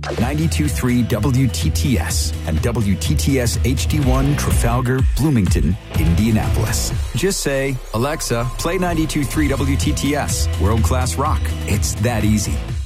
92.3 WTTS and WTTS HD1 Trafalgar, Bloomington, Indianapolis. Just say, Alexa, play 92.3 WTTS, world-class rock. It's that easy.